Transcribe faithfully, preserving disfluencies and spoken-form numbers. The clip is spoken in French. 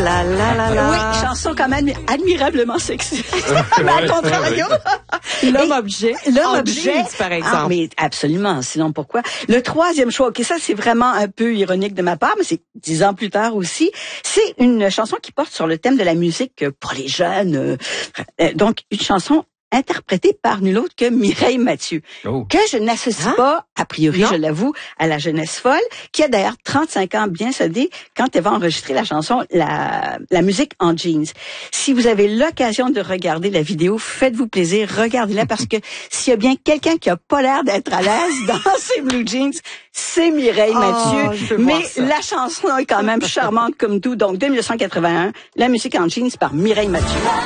la la la la. Oui, chanson quand même admirablement sexy. Mais à contrario. L'homme-objet. L'homme-objet. Par exemple. Ah, mais absolument. Sinon, pourquoi? Le troisième choix, OK, ça, c'est vraiment un peu ironique de ma part, mais c'est dix ans plus tard aussi. C'est une chanson qui porte sur le thème de la musique pour les jeunes. Euh, donc, une chanson interprétée par nul autre que Mireille Mathieu, oh. que je n'associe ah? pas, a priori, non. je l'avoue, à la jeunesse folle, qui a d'ailleurs trente-cinq ans bien soldés quand elle va enregistrer la chanson, la, la musique en jeans. Si vous avez l'occasion de regarder la vidéo, faites-vous plaisir, regardez-la, parce que s'il y a bien quelqu'un qui a pas l'air d'être à l'aise dans ses blue jeans, c'est Mireille oh, Mathieu. Mais la chanson est quand même charmante comme tout. Donc, deux mille neuf cent quatre-vingt-un, la musique en jeans par Mireille Mathieu.